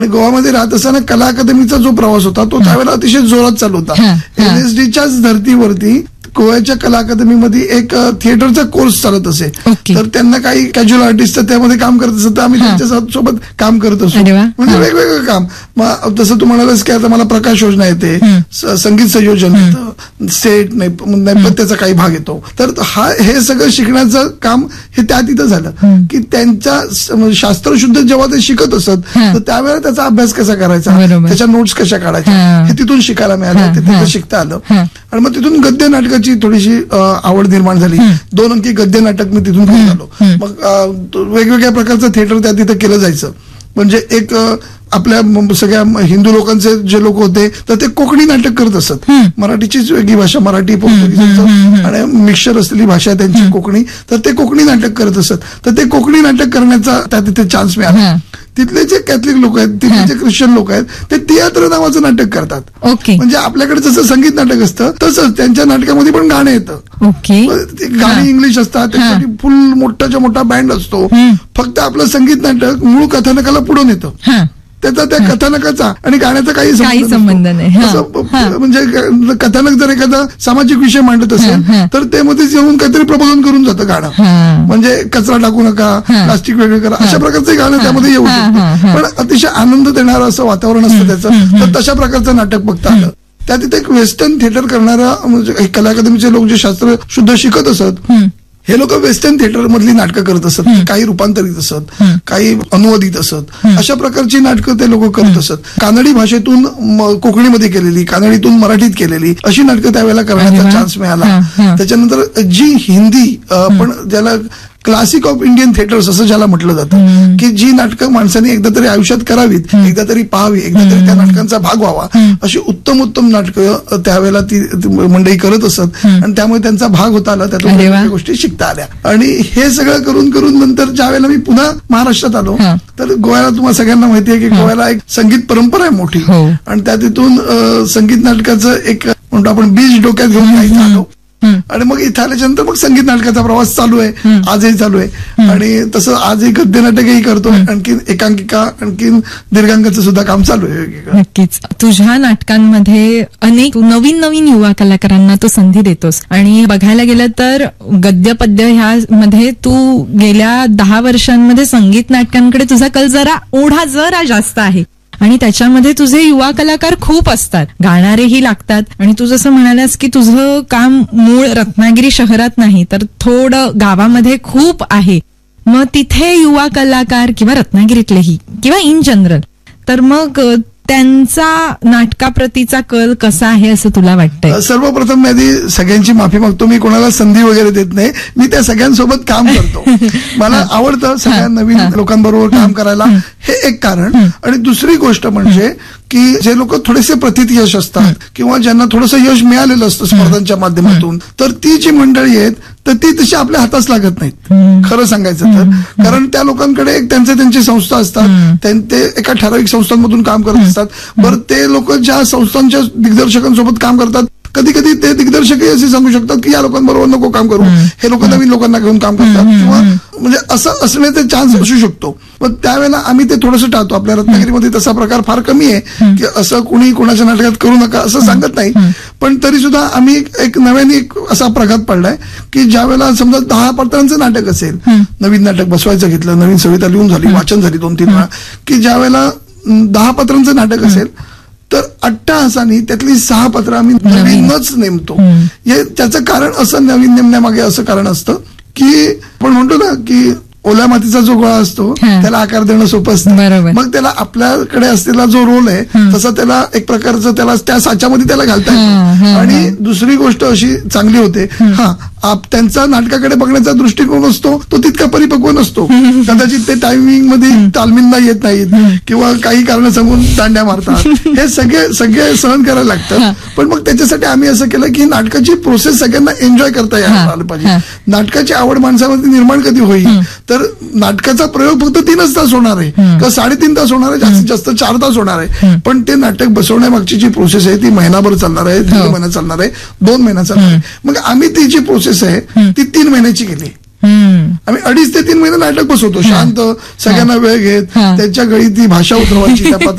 गोवामध्ये राहत असताना कला अकादमीचा जो प्रवास होता तो त्यावेळेला अतिशय जोरात चालू होता. LSDच्याच धर्तीवरती गोव्याच्या कला अकादमीमध्ये एक थिएटरचा कोर्स चालत असे. तर त्यांना काही कॅज्युअल आर्टिस्ट त्यामध्ये काम करत असत तर आम्ही त्यांच्या सोबत काम करत असतो. म्हणजे वेगवेगळं काम. मग तसं तू म्हणालास की आता मला प्रकाश योजना येते, संगीत संयोजन येतं, सेट नैपथ्याचा काही भाग येतो. तर हे सगळं शिकण्याचं काम हे त्या तिथं झालं की त्यांच्या शास्त्रशुद्ध जेव्हा ते शिकत असत तर त्यावेळेला त्याचा अभ्यास कसा करायचा, त्याच्या नोट्स कशा काढायच्या हे तिथून शिकायला मिळालं, ते तिथं शिकता आलं. आणि मग तिथून गद्य नाटकाची थोडीशी आवड निर्माण झाली. 2 अंकी गद्य नाटक मी तिथून घेऊन आलो. मग वेगवेगळ्या प्रकारचं थिएटर त्या तिथं केलं जायचं. म्हणजे एक आपल्या सगळ्या हिंदू लोकांचे जे लोक होते तर ते कोकणी नाटक करत असत. मराठीचीच वेगळी भाषा, मराठी पोर्तुगीज आणि मिक्सचर असलेली भाषा त्यांची कोकणी. तर ते कोकणी नाटक करत असत. तर ते कोकणी नाटक करण्याचा त्या तिथे चान्स मिळाला. तिथले जे कॅथलिक लोक आहेत, तिथले जे ख्रिश्चन लोक आहेत ते तियात्र नावाचं नाटक करतात. म्हणजे आपल्याकडे जसं संगीत नाटक असतं तसंच त्यांच्या नाटकामध्ये पण गाणं येतं. गाणी इंग्लिश असतात, त्यासाठी फुल मोठाच्या मोठा बँड असतो. फक्त आपलं संगीत नाटक मूळ कथानकाला पुढून येतं. त्याचा त्या कथानकाचा आणि गाण्याचा काही संबंध नाही. म्हणजे कथानक जर एखादा सामाजिक विषय मांडत असेल तर ते मध्ये येऊन काहीतरी प्रबोधन करून जातं गाणं. म्हणजे कचरा टाकू नका, प्लास्टिक वेगळं करा, अशा प्रकारचं गाणं त्यामध्ये येऊ शकतं. पण अतिशय आनंद देणारं असं वातावरण असतं त्याचं. तर तशा प्रकारचं नाटक बघता आलं. त्या तिथे एक वेस्टर्न थिएटर करणारा म्हणजे कला अकादमीचे लोक जे शास्त्र शुद्ध शिकत असत हे लोक वेस्टर्न थिएटर मधली नाटकं करत असत. काही रूपांतरित असत, काही अनुवादित असत. अशा प्रकारची नाटकं ते लोक करत असत. कानडी भाषेतून कोकणीमध्ये केलेली, कानडीतून मराठीत केलेली अशी नाटकं त्यावेळेला करण्याचा चान्स मिळाला. त्याच्यानंतर जी हिंदी पण ज्याला क्लासिक ऑफ इंडियन थिएटर्स असं ज्याला म्हटलं जातं की जी नाटकं माणसाने एकदा तरी आयुष्यात करावीत, एकदा तरी पाहावी, एकदा तरी त्या नाटकांचा भाग व्हावा अशी उत्तम उत्तम नाटकं त्यावेळेला ती मंडळी करत असत. आणि त्यामुळे त्यांचा भाग होता आला, त्यातून वेगवेगळ्या गोष्टी शिकता आल्या. आणि हे सगळं करून करून नंतर ज्या वेळेला मी पुन्हा महाराष्ट्रात आलो तर गोव्याला तुम्हाला सगळ्यांना माहिती आहे की गोव्याला एक संगीत परंपरा आहे मोठी. आणि त्या तिथून संगीत नाटकाचं एक म्हणतो आपण बीज डोक्यात घेऊन इथं आलो. आणि मग इथं आल्याच्यानंतर मग संगीत नाटकाचा प्रवास चालू आहे, आजही चालू आहे. आणि तसं आजही गद्य नाटकही करतोय. आणखीन एकांकिका, आणखीन दीर्घांकाचं सुद्धा काम चालू आहे. नक्कीच तुझ्या नाटकांमध्ये अनेक नवीन नवीन युवा कलाकारांना तू संधी देतोस. आणि बघायला गेलं तर गद्य पद्य ह्यामध्ये तू गेल्या 10 वर्षांमध्ये संगीत नाटकांकडे तुझा कल जरा जास्त आहे. आणि त्याच्यामध्ये तुझे युवा कलाकार खूप असतात, गाणारेही लागतात. आणि तू जसं म्हणालास की तुझं काम मूळ रत्नागिरी शहरात नाही तर थोडं गावामध्ये खूप आहे. मग तिथे युवा कलाकार किंवा रत्नागिरीतलेही किंवा इन जनरल तर मग त्यांचा नाटकाप्रतीचा कल कसा आहे असं तुला वाटतंय? सर्वप्रथम मी आधी सगळ्यांची माफी मागतो. मी कोणाला संधी वगैरे देत नाही. मी त्या सगळ्यांसोबत काम करतो. मला आवडतं सगळ्या नवीन लोकांबरोबर काम करायला, हे एक कारण. आणि दुसरी गोष्ट म्हणजे की जे लोक थोडेसे प्रथित यश असतात किंवा ज्यांना थोडंसं यश मिळालेलं असतं स्पर्धांच्या माध्यमातून, तर ती जी मंडळी आहेत तर ती तशी आपल्या हातास लागत नाहीत खरं सांगायचं तर. कारण त्या लोकांकडे एक त्यांची संस्था असतात, ते एका ठराविक संस्थांमधून काम करत असतात. बरं ते लोक ज्या संस्थांच्या दिग्दर्शकांसोबत काम करतात कधी कधी ते दिग्दर्शकही असे सांगू शकतात की या लोकांबरोबर नको काम करू, हे लोक नवीन लोकांना घेऊन काम करतात किंवा म्हणजे असं असण्याचा चान्स असू शकतो. पण त्यावेळेला आम्ही ते थोडंसं टाळतो. आपल्या रत्नागिरीमध्ये तसा प्रकार फार कमी आहे की असं कुणी कोणाच्या नाटकात करू नका असं सांगत नाही. पण तरी सुद्धा आम्ही एक नव्याने एक असा प्रघात पडलाय की ज्या वेळेला समजा 10 पात्रांचं नाटक असेल, नवीन नाटक बसवायचं घेतलं, नवीन सविता लिहून झाली, वाचन झाली 2-3 वेळा, की ज्या वेळेला 10 पात्रांचं नाटक असेल तर अट्टाहासाने त्यातली 6 पात्र आम्ही नवीनच नेमतो. त्याचं कारण असं नवीन नेमण्यामागे असं कारण असतं की आपण म्हणतो ना की ओल्या मातीचा जो गोळा असतो त्याला आकार देणं सोपं असतं. मग त्याला आपल्याकडे असलेला जो रोल आहे तसा त्याला एक प्रकारचं त्याला त्या साच्यामध्ये त्याला घालता येतं. आणि दुसरी गोष्ट अशी चांगली होते, त्यांचा नाटकाकडे बघण्याचा दृष्टिकोन असतो तो तितका परिपक्व नसतो. कदाचित ते टायमिंग मध्ये तालमींना येत नाहीत किंवा काही कारण सांगून दांड्या मारतात. हे सगळे सहन करायला लागतं. पण मग त्याच्यासाठी आम्ही असं केलं की नाटकाची प्रोसेस सगळ्यांना एन्जॉय करता यायला आलं पाहिजे. नाटकाची आवड माणसामध्ये निर्माण कधी होईल तर नाटकाचा प्रयोग फक्त 3च तास होणार आहे किंवा 3.5 तास होणार आहे, जास्तीत जास्त 4 तास होणार आहे. पण ते नाटक बसवण्यामागची जी प्रोसेस आहे ती महिनाभर चालणार आहे, 1.5 महिना चालणार आहे, 2 महिना चालणार आहे. मग आम्ही ती जी प्रोसेस आहे ती 3 महिन्याची केली. आम्ही 2.5 ते 3 महिने नाटक बसवतो, शांत, सगळ्यांना वेळ घेत, त्यांच्या गळी ती भाषा उतरवायची, त्या